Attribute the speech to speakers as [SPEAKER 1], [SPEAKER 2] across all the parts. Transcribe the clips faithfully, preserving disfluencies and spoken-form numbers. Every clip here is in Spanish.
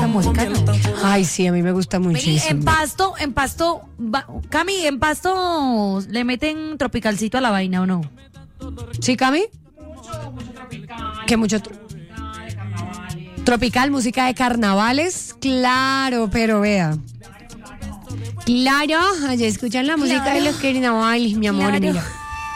[SPEAKER 1] música, ¿no?
[SPEAKER 2] Ay, sí, a mí me gusta
[SPEAKER 1] Vení,
[SPEAKER 2] muchísimo.
[SPEAKER 1] en Pasto, en Pasto, va- Cami, en Pasto le meten tropicalcito a la vaina, ¿o no?
[SPEAKER 2] ¿Sí, Cami? Que mucho tro- tropical, música de carnavales, claro, pero vea. Claro, allá escuchan la música
[SPEAKER 1] Claro.
[SPEAKER 2] de los carnavales, mi amor,
[SPEAKER 1] Claro.
[SPEAKER 2] mira.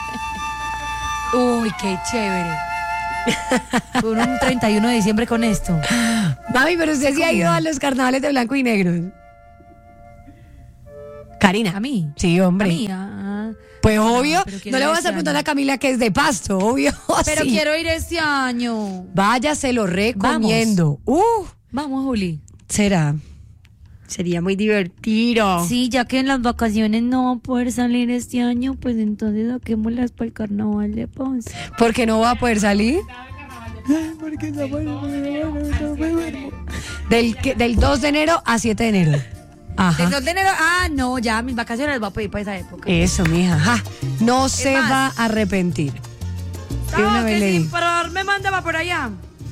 [SPEAKER 1] Uy, qué chévere. Por un treinta y uno de diciembre con esto.
[SPEAKER 2] Mami, pero usted sí ha ido a los carnavales de blanco y negro. Karina.
[SPEAKER 1] ¿A mí?
[SPEAKER 2] Sí, hombre.
[SPEAKER 1] A mí, ah.
[SPEAKER 2] Pues obvio,
[SPEAKER 1] pero quiero
[SPEAKER 2] no le
[SPEAKER 1] ir
[SPEAKER 2] vas
[SPEAKER 1] este
[SPEAKER 2] a preguntar
[SPEAKER 1] año.
[SPEAKER 2] a Camila que es de Pasto, obvio.
[SPEAKER 1] Pero
[SPEAKER 2] sí.
[SPEAKER 1] quiero ir este año.
[SPEAKER 2] Vaya, se lo recomiendo. Uh,
[SPEAKER 1] Vamos, Juli.
[SPEAKER 2] será. Sería muy divertido.
[SPEAKER 1] Sí, ya que en las vacaciones no va a poder salir este año, pues entonces saquémoslas para el carnaval de Ponce.
[SPEAKER 2] ¿Por qué no va a poder salir? Del, que- del dos de enero a siete de enero. Ajá.
[SPEAKER 1] ¿El dos de enero? Ah, no, ya mis vacaciones las voy a pedir para esa época.
[SPEAKER 2] Eso, mija. Ja. No se
[SPEAKER 1] más.
[SPEAKER 2] va a arrepentir. De una
[SPEAKER 1] No,
[SPEAKER 2] vez
[SPEAKER 1] que
[SPEAKER 2] le
[SPEAKER 1] sin
[SPEAKER 2] digo.
[SPEAKER 1] parar me manda va por allá.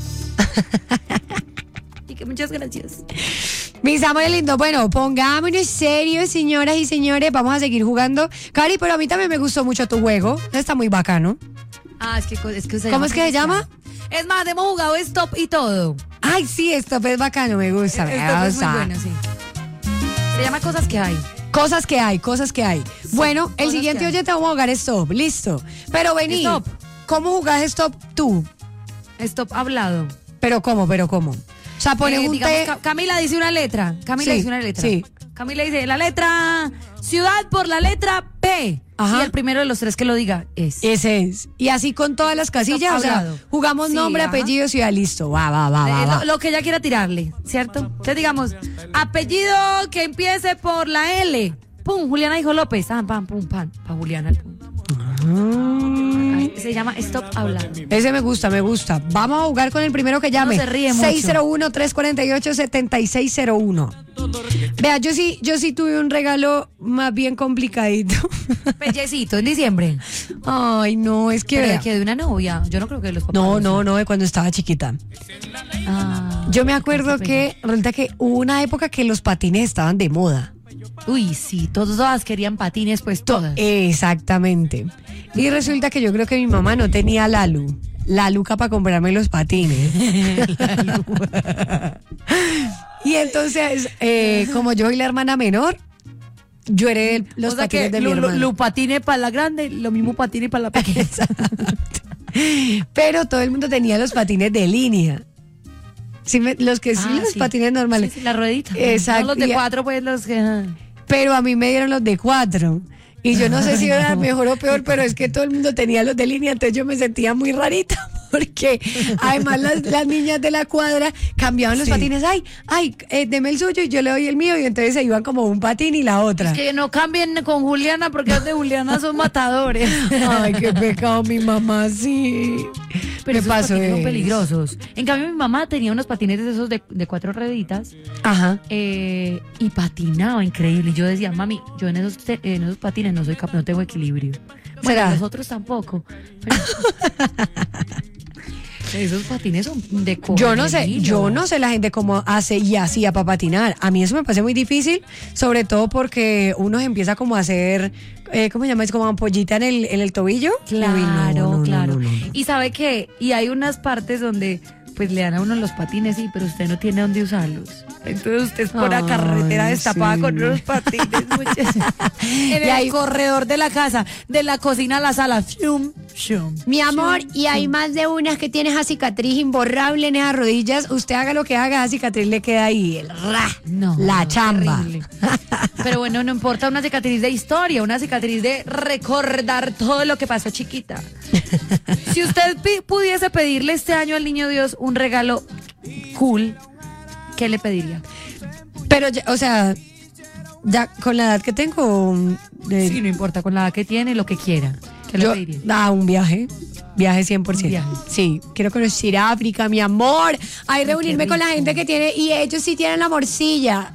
[SPEAKER 1] Y que muchas gracias.
[SPEAKER 2] Mis amores lindos, bueno, pongámonos serios, señoras y señores. Vamos a seguir jugando. Cari, pero a mí también me gustó mucho tu juego. Está muy bacano.
[SPEAKER 1] Ah, es que, es que se
[SPEAKER 2] ¿Cómo
[SPEAKER 1] llama
[SPEAKER 2] es que se llama?
[SPEAKER 1] Es más, hemos jugado stop y todo.
[SPEAKER 2] Ay, sí, esto es bacano, me gusta. me
[SPEAKER 1] Stop es muy
[SPEAKER 2] gusta.
[SPEAKER 1] bueno, sí. Se llama Cosas que hay.
[SPEAKER 2] Cosas que hay, cosas que hay. Bueno, el
[SPEAKER 1] cosas
[SPEAKER 2] siguiente
[SPEAKER 1] que hay.
[SPEAKER 2] oyente vamos a jugar stop, listo. Pero vení,
[SPEAKER 1] Stop.
[SPEAKER 2] ¿cómo jugás stop tú?
[SPEAKER 1] Stop hablado.
[SPEAKER 2] Pero cómo, pero cómo. O sea, pones
[SPEAKER 1] Eh,
[SPEAKER 2] un
[SPEAKER 1] digamos,
[SPEAKER 2] té.
[SPEAKER 1] Ca- Camila dice una letra. Camila
[SPEAKER 2] Sí,
[SPEAKER 1] dice una letra.
[SPEAKER 2] sí.
[SPEAKER 1] Camila dice la letra ciudad por la letra P.
[SPEAKER 2] Ajá.
[SPEAKER 1] Y el primero de los tres que lo diga es.
[SPEAKER 2] Ese es. Y así con todas las casillas, o sea,
[SPEAKER 1] hablado.
[SPEAKER 2] jugamos
[SPEAKER 1] Sí,
[SPEAKER 2] nombre,
[SPEAKER 1] ajá.
[SPEAKER 2] apellido, ciudad, listo. Va, va, va, va.
[SPEAKER 1] Eh,
[SPEAKER 2] va.
[SPEAKER 1] lo, lo que ella quiera tirarle, ¿cierto? Entonces digamos, apellido que empiece por la L. Pum, Juliana dijo López. Ah, pam, pum, pam. Pa' Juliana el punto. Ay, se llama Stop Hablando.
[SPEAKER 2] Ese me gusta, me gusta. Vamos a jugar con el primero que llame.
[SPEAKER 1] No se ríe mucho.
[SPEAKER 2] seis cero uno, tres cuatro ocho, siete seis cero uno. Vea, yo sí, yo sí tuve un regalo más bien complicadito.
[SPEAKER 1] Pellecito en diciembre.
[SPEAKER 2] Ay, no, es que
[SPEAKER 1] Pero
[SPEAKER 2] vea.
[SPEAKER 1] de que de una novia. Yo no creo que los papás.
[SPEAKER 2] No,
[SPEAKER 1] lo
[SPEAKER 2] no,
[SPEAKER 1] sepan.
[SPEAKER 2] no, de cuando estaba chiquita.
[SPEAKER 1] Ah,
[SPEAKER 2] Yo me acuerdo
[SPEAKER 1] qué
[SPEAKER 2] que resulta que hubo una época que los patines estaban de moda.
[SPEAKER 1] uy, sí, todos todas querían patines, pues todas.
[SPEAKER 2] Exactamente. Y resulta que yo creo que mi mamá no tenía la lu, la luca para comprarme los patines. Y entonces, eh, como yo soy la hermana menor, yo heredé los
[SPEAKER 1] o sea
[SPEAKER 2] patines
[SPEAKER 1] que
[SPEAKER 2] de mi
[SPEAKER 1] lo, lo,
[SPEAKER 2] hermana.
[SPEAKER 1] lo patine para la grande, lo mismo patine para la pequeña.
[SPEAKER 2] Pero todo el mundo tenía los patines de línea. Sí, me- los que sí,
[SPEAKER 1] Ah,
[SPEAKER 2] los
[SPEAKER 1] sí.
[SPEAKER 2] patines normales.
[SPEAKER 1] Sí, sí, la ruedita.
[SPEAKER 2] Exacto.
[SPEAKER 1] No los de
[SPEAKER 2] Y-
[SPEAKER 1] cuatro, pues los que. ah.
[SPEAKER 2] Pero a mí me dieron los de cuatro. Y yo no sé si era mejor o peor, pero es que todo el mundo tenía los de línea, entonces yo me sentía muy rarita, porque además las, las niñas de la cuadra cambiaban los
[SPEAKER 1] Sí.
[SPEAKER 2] patines. Ay, ay, eh, deme el suyo y yo le doy el mío, y entonces se iban como un patín y la otra.
[SPEAKER 1] Es que no cambien con Juliana porque los de Juliana son matadores.
[SPEAKER 2] Ay, qué pecado, mi mamá, sí.
[SPEAKER 1] Pero
[SPEAKER 2] ¿Qué
[SPEAKER 1] esos
[SPEAKER 2] pasó?
[SPEAKER 1] patines son
[SPEAKER 2] es?
[SPEAKER 1] peligrosos. En cambio, mi mamá tenía unos patinetes de esos de, de cuatro rueditas
[SPEAKER 2] Ajá.
[SPEAKER 1] eh, y patinaba increíble. Y yo decía, mami, yo en esos, te- en esos patines no soy cap no tengo equilibrio. Bueno,
[SPEAKER 2] ¿Será?
[SPEAKER 1] los otros tampoco. Pero- esos patines son de
[SPEAKER 2] Yo no sé,
[SPEAKER 1] corredillo.
[SPEAKER 2] yo no sé la gente cómo hace y hacía para patinar. A mí eso me parece muy difícil, sobre todo porque uno se empieza como a hacer, eh, ¿cómo se llama? Es como ampollita en el, en el tobillo.
[SPEAKER 1] Claro,
[SPEAKER 2] Uy, no, no, no,
[SPEAKER 1] claro.
[SPEAKER 2] no, no.
[SPEAKER 1] Y sabe qué, y hay unas partes donde pues le dan a uno los patines, sí, pero usted no tiene dónde usarlos. Entonces usted es por la
[SPEAKER 2] Ay,
[SPEAKER 1] carretera destapada
[SPEAKER 2] sí.
[SPEAKER 1] con unos patines. muchachos. En
[SPEAKER 2] Y ahí-
[SPEAKER 1] el corredor de la casa, de la cocina a la sala. Fium, fium.
[SPEAKER 2] Mi amor, y hay más de unas que tiene esa cicatriz imborrable en esas rodillas. Usted haga lo que haga, esa cicatriz le queda ahí, el ra,
[SPEAKER 1] No,
[SPEAKER 2] la
[SPEAKER 1] no,
[SPEAKER 2] chamba.
[SPEAKER 1] terrible. Pero bueno, no importa una cicatriz de historia, una cicatriz de recordar todo lo que pasó chiquita. Si usted pi- pudiese pedirle este año al niño Dios un regalo cool, ¿qué le pediría?
[SPEAKER 2] Pero, ya, o sea, ya con la edad que tengo, eh,
[SPEAKER 1] Sí, no importa, con la edad que tiene, lo que quiera. ¿Qué le
[SPEAKER 2] yo,
[SPEAKER 1] pediría?
[SPEAKER 2] ah, un viaje. Viaje cien por ciento.
[SPEAKER 1] Un viaje.
[SPEAKER 2] Sí, quiero conocer África, mi amor. Ay, reunirme con la
[SPEAKER 1] rico.
[SPEAKER 2] gente que tiene, y ellos sí tienen la morcilla.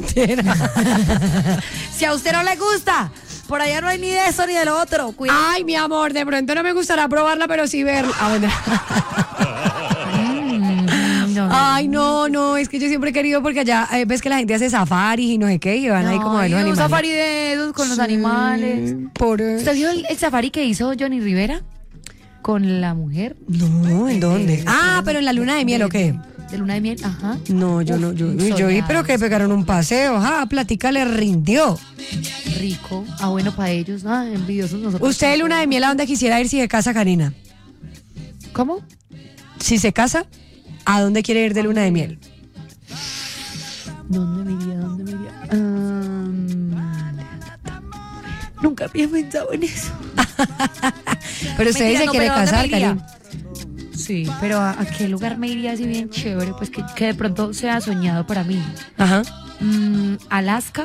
[SPEAKER 1] Si a usted no le gusta, por allá no hay ni de eso ni de lo otro. Cuidado.
[SPEAKER 2] Ay, mi amor, de pronto no me gustará probarla, pero sí verla. Ah, bueno.
[SPEAKER 1] Mm, no, no.
[SPEAKER 2] Ay, Ay, no, no, es que yo siempre he querido porque allá eh, ves que la gente hace safaris y no sé qué, y van ahí como a ver los
[SPEAKER 1] Ay, un
[SPEAKER 2] animales.
[SPEAKER 1] safari de esos con los
[SPEAKER 2] Sí,
[SPEAKER 1] animales.
[SPEAKER 2] Por...
[SPEAKER 1] ¿Usted vio el, el safari que hizo Johnny Rivera con la mujer?
[SPEAKER 2] No, ¿en dónde? Ah, pero en la luna de miel, ¿o qué?
[SPEAKER 1] De luna de miel, ajá.
[SPEAKER 2] No, yo
[SPEAKER 1] Uf,
[SPEAKER 2] no, yo, uy, yo vi, pero que pegaron un paseo, ajá, platica le rindió.
[SPEAKER 1] Rico. Ah, bueno, para ellos, ¿no? Envidiosos nosotros.
[SPEAKER 2] ¿Usted de luna de miel a dónde quisiera ir si se casa, Karina?
[SPEAKER 1] ¿Cómo?
[SPEAKER 2] Si se casa, ¿a dónde quiere ir de luna de miel?
[SPEAKER 1] ¿Dónde me iría? ¿Dónde me iría? Um, nunca había pensado en eso.
[SPEAKER 2] Pero usted
[SPEAKER 1] Mentira,
[SPEAKER 2] dice
[SPEAKER 1] no,
[SPEAKER 2] que quiere
[SPEAKER 1] pero ¿a dónde
[SPEAKER 2] casar,
[SPEAKER 1] me iría?
[SPEAKER 2] Karina.
[SPEAKER 1] Sí, pero ¿a, a qué lugar me iría así bien chévere? Pues que, que de pronto sea soñado para mí.
[SPEAKER 2] Ajá.
[SPEAKER 1] Mm, Alaska.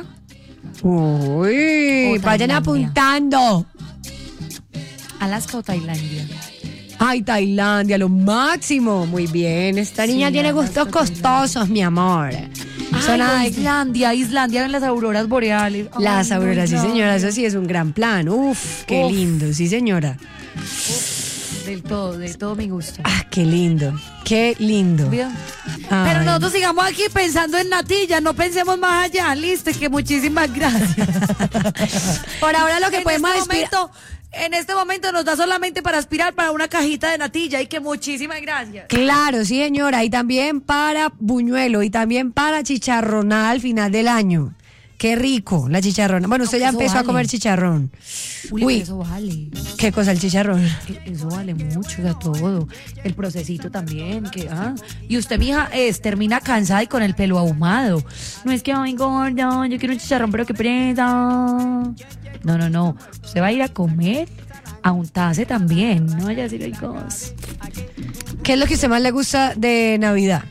[SPEAKER 2] Uy,
[SPEAKER 1] O
[SPEAKER 2] vayan
[SPEAKER 1] Tailandia.
[SPEAKER 2] apuntando.
[SPEAKER 1] Alaska o Tailandia.
[SPEAKER 2] Ay, Tailandia, lo máximo. Muy bien, esta niña
[SPEAKER 1] Sí,
[SPEAKER 2] tiene
[SPEAKER 1] Alaska,
[SPEAKER 2] gustos costosos, mi amor. Son
[SPEAKER 1] Ay,
[SPEAKER 2] ay-
[SPEAKER 1] Islandia, Islandia en las auroras boreales. Ay,
[SPEAKER 2] Las
[SPEAKER 1] no,
[SPEAKER 2] auroras, sí
[SPEAKER 1] no.
[SPEAKER 2] señora, eso sí es un gran plan. Uf, qué
[SPEAKER 1] Uf.
[SPEAKER 2] lindo, sí señora.
[SPEAKER 1] Del todo, de todo mi gusto.
[SPEAKER 2] Ah, qué lindo, qué lindo.
[SPEAKER 1] ¿Vio?
[SPEAKER 2] Ay.
[SPEAKER 1] Pero nosotros sigamos aquí pensando en natilla, no pensemos más allá, listo, que muchísimas gracias.
[SPEAKER 2] Por ahora lo que
[SPEAKER 1] en
[SPEAKER 2] podemos
[SPEAKER 1] este
[SPEAKER 2] aspirar-
[SPEAKER 1] momento, en este momento nos da solamente para aspirar para una cajita de natilla y que muchísimas gracias.
[SPEAKER 2] Claro, sí señora, y también para buñuelo y también para chicharronada al final del año. Qué rico, la chicharrona. Bueno, usted ya
[SPEAKER 1] Eso
[SPEAKER 2] empezó a
[SPEAKER 1] vale.
[SPEAKER 2] comer chicharrón.
[SPEAKER 1] Uy,
[SPEAKER 2] Uy,
[SPEAKER 1] pero eso vale.
[SPEAKER 2] ¿qué cosa el chicharrón?
[SPEAKER 1] E- Eso vale mucho, o sea, todo. El procesito también, que, ah. Y usted, mija, es, termina cansada y con el pelo ahumado. No es que, ay, gorda, yo quiero un chicharrón, pero qué presa. No, no, no. Usted va a ir a comer, a untarse también. No vaya a decir, ay, cos.
[SPEAKER 2] ¿Qué es lo que a usted más le gusta de Navidad?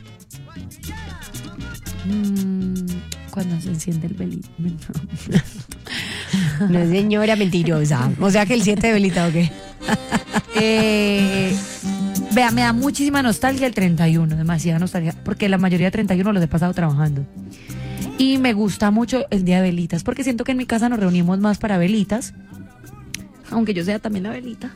[SPEAKER 1] Mm, cuando se enciende el velito.
[SPEAKER 2] No, señora mentirosa. O sea que el siete de velita, ¿o qué?
[SPEAKER 1] Eh, vea, me da muchísima nostalgia el treinta y uno, demasiada nostalgia, porque la mayoría de treinta y uno los he pasado trabajando. Y me gusta mucho el día de velitas, porque siento que en mi casa nos reunimos más para velitas, aunque yo sea también la velita.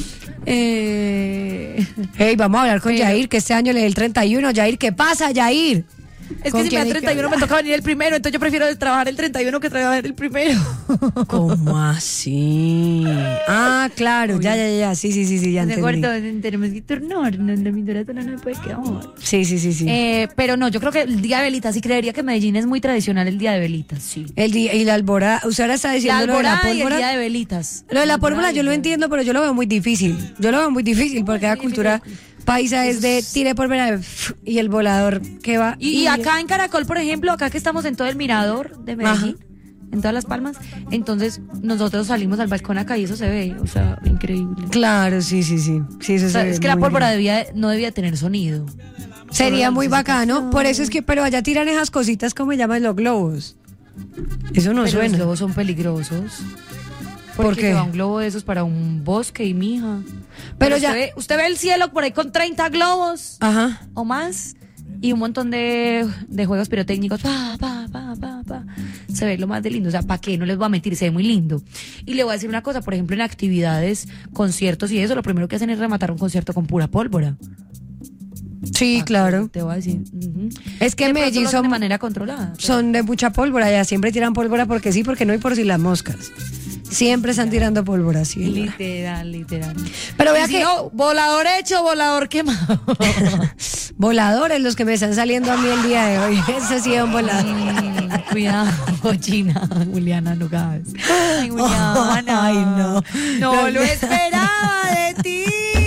[SPEAKER 1] Eh,
[SPEAKER 2] Hey, vamos a hablar con
[SPEAKER 1] Pero-
[SPEAKER 2] Yair, que este año le dé el treinta y uno. Yair, ¿qué pasa, Yair?
[SPEAKER 1] es
[SPEAKER 2] ¿Con
[SPEAKER 1] que si me
[SPEAKER 2] quién
[SPEAKER 1] da
[SPEAKER 2] hay que
[SPEAKER 1] treinta y uno me
[SPEAKER 2] hablar?
[SPEAKER 1] toca venir el primero, entonces yo prefiero trabajar el treinta y uno que trabajar el primero.
[SPEAKER 2] ¿Cómo así? Ah, claro, ya, ya, ya, sí, sí, sí, sí, ya
[SPEAKER 1] De
[SPEAKER 2] entendí.
[SPEAKER 1] acuerdo, tenemos que turnar, no, la pintura no me puede quedar.
[SPEAKER 2] Sí, sí, sí, sí.
[SPEAKER 1] Eh, pero no, yo creo que el día de velitas, sí creería que Medellín es muy tradicional el día de velitas, sí.
[SPEAKER 2] El día, y la alborada, usted ahora está
[SPEAKER 1] La
[SPEAKER 2] diciendo lo de la
[SPEAKER 1] alborada y el
[SPEAKER 2] pólvora.
[SPEAKER 1] día de velitas.
[SPEAKER 2] Lo de la pólvora
[SPEAKER 1] Alborada y
[SPEAKER 2] yo lo
[SPEAKER 1] el día de-
[SPEAKER 2] entiendo, pero yo lo veo muy difícil. Yo lo veo muy difícil porque la
[SPEAKER 1] muy
[SPEAKER 2] cultura
[SPEAKER 1] difícil.
[SPEAKER 2] paisa es de tire pólvora y el volador que va.
[SPEAKER 1] Y, y acá en Caracol, por ejemplo, acá que estamos en todo el mirador de Medellín, en todas las palmas, entonces nosotros salimos al balcón acá y eso se ve, o sea, increíble.
[SPEAKER 2] Claro, sí, sí, sí. Sí, eso
[SPEAKER 1] O sea,
[SPEAKER 2] se ve
[SPEAKER 1] es que la
[SPEAKER 2] muy
[SPEAKER 1] pólvora
[SPEAKER 2] bien.
[SPEAKER 1] debía, no debía tener sonido.
[SPEAKER 2] Sería
[SPEAKER 1] Solo
[SPEAKER 2] muy
[SPEAKER 1] la
[SPEAKER 2] bacano.
[SPEAKER 1] lucecificación.
[SPEAKER 2] Por eso es que, pero allá tiran esas cositas como llaman los globos. Eso no
[SPEAKER 1] Pero
[SPEAKER 2] suena.
[SPEAKER 1] los globos son peligrosos.
[SPEAKER 2] ¿Por
[SPEAKER 1] Porque
[SPEAKER 2] qué?
[SPEAKER 1] se va un globo de esos para un bosque y mija.
[SPEAKER 2] Pero
[SPEAKER 1] Pero
[SPEAKER 2] ya-
[SPEAKER 1] usted ve, usted ve el cielo por ahí con treinta globos
[SPEAKER 2] Ajá.
[SPEAKER 1] o más y un montón de, de juegos pirotécnicos. Pa, pa, pa, pa, pa. Se ve lo más de lindo. O sea, ¿para qué? No les voy a mentir, se ve muy lindo. Y le voy a decir una cosa, por ejemplo, en actividades, conciertos y eso, lo primero que hacen es rematar un concierto con pura pólvora.
[SPEAKER 2] Sí, claro.
[SPEAKER 1] Te voy a decir. ujú.
[SPEAKER 2] Es que
[SPEAKER 1] De
[SPEAKER 2] en
[SPEAKER 1] pronto
[SPEAKER 2] Medellín
[SPEAKER 1] lo hacen
[SPEAKER 2] son,
[SPEAKER 1] de manera controlada. pero-
[SPEAKER 2] son de mucha pólvora. Ya siempre tiran pólvora porque sí, porque no y por si las moscas. Siempre están tirando pólvora, sí.
[SPEAKER 1] Literal, literal.
[SPEAKER 2] Pero
[SPEAKER 1] Y
[SPEAKER 2] vea
[SPEAKER 1] si
[SPEAKER 2] que
[SPEAKER 1] no, volador hecho, volador quemado.
[SPEAKER 2] voladores los que me están saliendo a mí el día de hoy. Eso sí es un volador.
[SPEAKER 1] Mm, cuidado, China. Juliana, no cabes. Ay, Juliana.
[SPEAKER 2] Ay, no.
[SPEAKER 1] No
[SPEAKER 2] No,
[SPEAKER 1] lo
[SPEAKER 2] no.
[SPEAKER 1] esperaba de ti.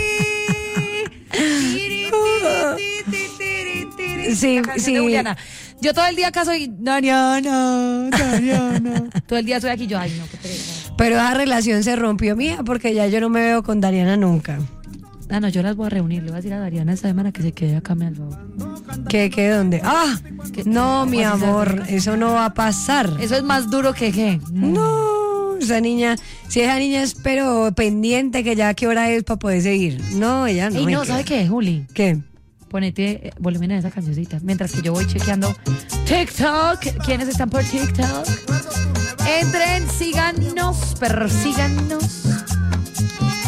[SPEAKER 2] Sí,
[SPEAKER 1] La canción
[SPEAKER 2] sí.
[SPEAKER 1] de Juliana. Yo todo el día acá soy Dariana, Dariana. Todo el día soy aquí yo, ay no, qué pereza.
[SPEAKER 2] Pero esa relación se rompió mía porque ya yo no me veo con Dariana nunca.
[SPEAKER 1] Ah, no, yo las voy a reunir. Le voy a decir a Dariana esta semana que se quede acá, me al favor.
[SPEAKER 2] ¿Qué, qué, dónde? ¡Ah!
[SPEAKER 1] ¿Qué?
[SPEAKER 2] No, mi
[SPEAKER 1] ¿Cómo así se
[SPEAKER 2] amor,
[SPEAKER 1] hace?
[SPEAKER 2] eso no va a pasar.
[SPEAKER 1] Eso es más duro que qué.
[SPEAKER 2] No, esa niña, si esa niña es pero pendiente que ya qué hora es para poder seguir. No, ella no.
[SPEAKER 1] Ey, no,
[SPEAKER 2] ¿y
[SPEAKER 1] ¿sabe qué, Juli?
[SPEAKER 2] ¿Qué?
[SPEAKER 1] Ponete eh, volumen a esa cancioncita. Mientras que yo voy chequeando TikTok. ¿Quiénes están por TikTok? Entren, síganos, persíganos.